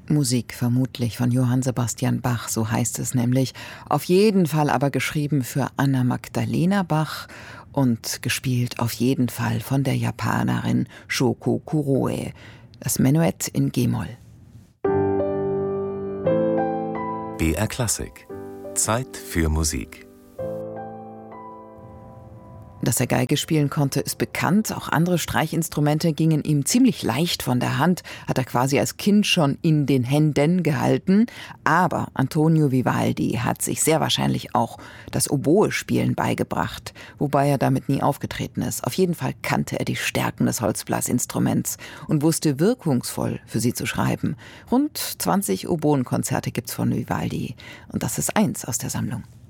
Musik vermutlich von Johann Sebastian Bach, so heißt es nämlich. Auf jeden Fall aber geschrieben für Anna Magdalena Bach und gespielt auf jeden Fall von der Japanerin Shoko Kuroe. Das Menuett in G-Moll. BR Klassik. Zeit für Musik. Dass er Geige spielen konnte, ist bekannt. Auch andere Streichinstrumente gingen ihm ziemlich leicht von der Hand, hat er quasi als Kind schon in den Händen gehalten. Aber Antonio Vivaldi hat sich sehr wahrscheinlich auch das Oboe-Spielen beigebracht, wobei er damit nie aufgetreten ist. Auf jeden Fall kannte er die Stärken des Holzblasinstruments und wusste wirkungsvoll für sie zu schreiben. Rund 20 Oboenkonzerte gibt's von Vivaldi und das ist eins aus der Sammlung.